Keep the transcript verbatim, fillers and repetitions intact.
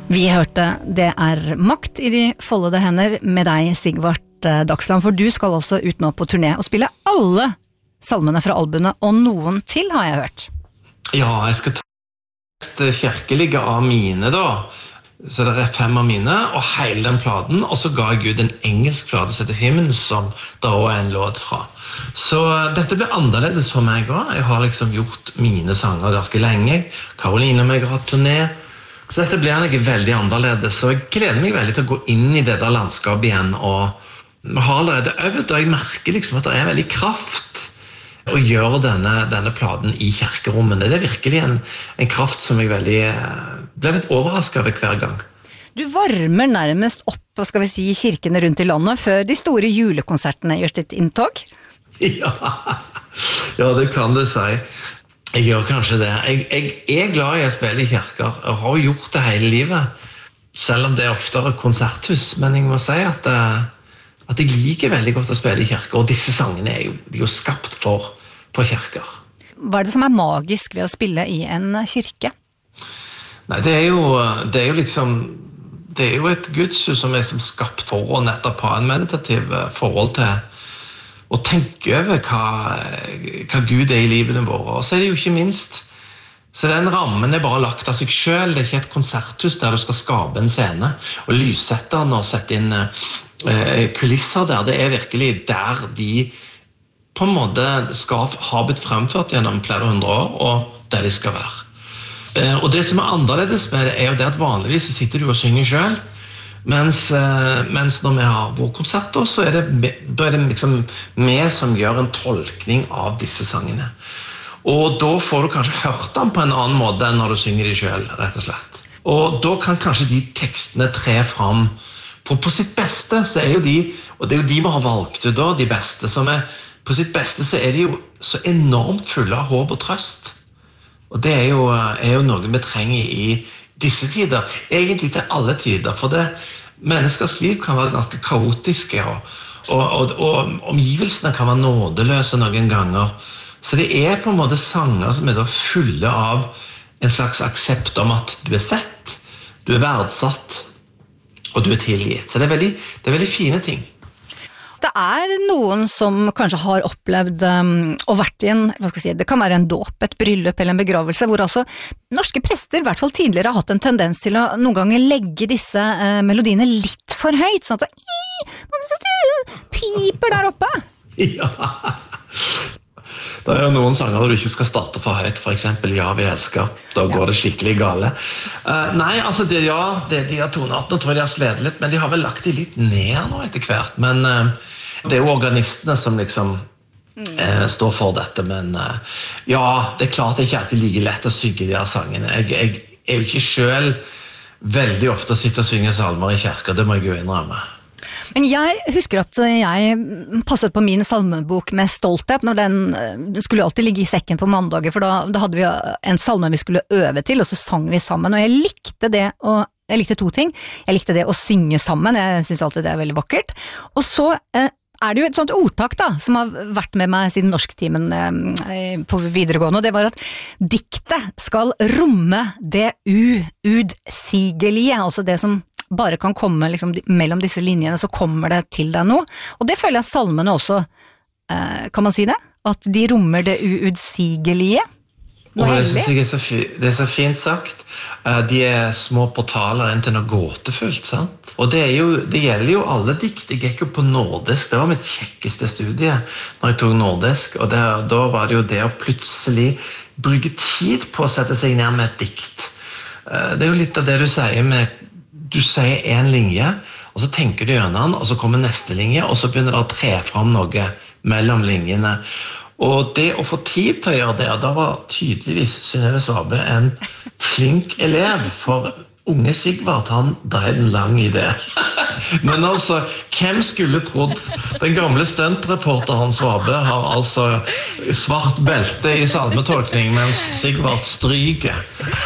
Vi hørte Det er makt i de foldede hender med deg, Sigvart Dagsland, for du skal også ut nå på turné og spille alle salmene fra albumet, og noen til har jeg hørt. Ja, jeg skal ta det kirkelige av mine da, så det er fem av mine, og hele den platen, og så ga jeg Gud en engelsk plate som heter Hymn, som da også er en låt fra. Så dette blir annerledes for meg også. Jeg har liksom gjort mine sanger ganske lenge. Karoline og meg har hatt turné, så dette blir noe veldig annerledes, så jeg gleder meg veldig til å gå inn i dette landskapet igjen, og vi har allerede øvet, og jeg merker liksom at det er en veldig kraft å gjøre denne, denne platen i kirkerommene. Det er virkelig en, en kraft som jeg veldig, ble litt overrasket over hver gang. Du varmer nærmest opp, hva skal vi si, kirkene rundt i landet før de store julekonsertene gjør sitt inntog? Ja, ja, det kan du si. Jeg gjør kanskje det. Jeg, jeg er glad i å spille i kirker, og har gjort det hele livet, selv om det er oftere konserthus, men jeg må si at, at jeg liker veldig godt å spille i kirker, og disse sangene er jo, de er jo skapt for, for kirker. Hva er det som er magisk ved å spille i en kirke? Nei, det er jo, det er jo liksom, det er jo et gudshus som er som skapt for å nettopp ha en meditativ forhold til å tenke over hva, hva Gud er i livene våre. Og så er det jo ikke minst, så den rammen er bare lagt av seg selv. Det er ikke et konserthus der du skal skape en scene og lyssette den og sette inn eh, kulisser der. Det er virkelig der de på en måte skal ha blitt fremført gjennom flere hundre år, og der de skal være. Eh, og det som er annerledes med det er jo det at vanligvis sitter du og synger selv, Mens, mens når vi har vår konserter, så er det, da er det liksom vi som gjør en tolkning av disse sangene. Og da får du kanskje hørt dem på en annen måte enn når du synger de selv, rett og slett. Og da kan kanskje de tekstene tre fram på, på sitt beste, så er jo de, og det er jo de vi har valgt ut da, de beste, som er, på sitt beste så er de jo så enormt fulle av håp og trøst. Og det er jo, er jo noe vi trenger i disse tider, egentlig til alle tider, for det, menneskers liv kan være ganske kaotiske, og, og, og, og omgivelsene kan være nådeløse noen ganger. Så det er på en måte sanger som er da fulle av en slags aksept om at du er sett, du er verdsatt, og du er tilgitt. Så det er veldig, det er veldig fine ting. Det er noen som kanskje har opplevd um, og vært i en, hva skal jeg si, det kan være en dåp, et bryllup eller en begravelse, hvor altså norske prester i hvert fall tidligere har hatt en tendens til å noen ganger legge disse uh, melodiene litt for høyt, sånn at det piper der oppe. Ja, det er jo noen sanger der du ikke skal starte for høyt, for eksempel Ja, vi elsker, da går ja. Det skikkelig gale. Uh, nei, altså, det, ja, det, de her toneartene tror jeg de har sledet litt, men de har vel lagt de litt ned nå etter hvert, men uh, det er jo organistene som liksom mm. uh, står for dette, men uh, ja, det er klart det er ikke alltid like lett å synge de her sangene. Jeg, jeg er jo ikke selv veldig ofte å sitte og synge salmer i kirker, det må jeg jo innrømme. Men jeg husker at jeg passet på min salmebok med stolthet når den skulle alltid ligge i sekken på mandager, for da, da hadde vi en salme vi skulle øve til, og så sang vi sammen, og jeg likte det, og jeg likte to ting. Jeg likte det å synge sammen, jeg synes alltid det er veldig vakkert, og så eh, er det jo et sånt ordtak da, som har vært med meg siden norsktimen eh, på videregående, og det var at diktet skal romme det uudsigelige, altså det som bare kan komme liksom, mellom disse linjene, så kommer det til deg nå. Og det føler jeg salmene også, eh, kan man si det? At de rommer det uudsigelige. Noe det, hellig. Er så fi, det er så fint sagt. Uh, de er små portaler inn til noe gåtefullt, sant? Og det, er jo, det gjelder jo alle dikt. Jeg gikk jo på nordisk, det var mitt kjekkeste studie når jeg tok nordisk, og det, da var det jo det å plutselig bruke tid på å sette seg ned med et dikt. Uh, det er jo litt av det du sier med du sier en linje, og så tenker du gjennom den, og så kommer neste linje, og så begynner det å tre fram noe mellom linjene. Og det å få tid til å gjøre det, da var tydeligvis Synnøve Svabø en flink elev, for unge Sigvart, han dreide en lang idé. Men altså, hvem skulle trodd? Den gamle stuntreporteren Svabø har altså svart belte i salmetolkning, mens Sigvart stryker.